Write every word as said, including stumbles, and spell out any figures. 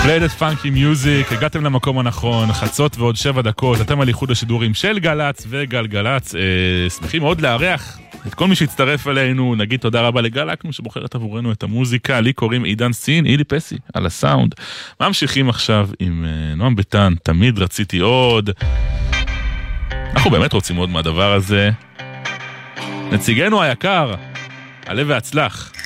פליידט פאנקי מיוזיק, הגעתם למקום הנכון, חצות ועוד שבע דקות, אתם על איחוד השידורים של גלץ וגלגלץ, אה, שמחים מאוד לארח את כל מי שהצטרף אלינו, נגיד תודה רבה לגלקנו שבוחרת עבורנו את המוזיקה, לי קוראים עידן סין, אילי פסי, על הסאונד. ממשיכים עכשיו עם אה, נועם ביטן, תמיד רציתי עוד, אנחנו באמת רוצים עוד מהדבר הזה, נציגנו היקר, עלה והצלח.